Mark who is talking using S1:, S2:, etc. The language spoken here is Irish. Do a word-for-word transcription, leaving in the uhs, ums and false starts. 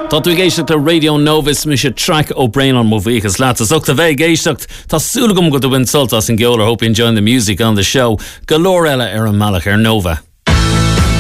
S1: Tá tú géisteach le Radio Novus mi sé track ó brain on movíchas látas ochta bheith géisteach tá súlagum go do win soltas in geolar. Hope you enjoying the music on the show. Galore ella ar an malach ar Nova.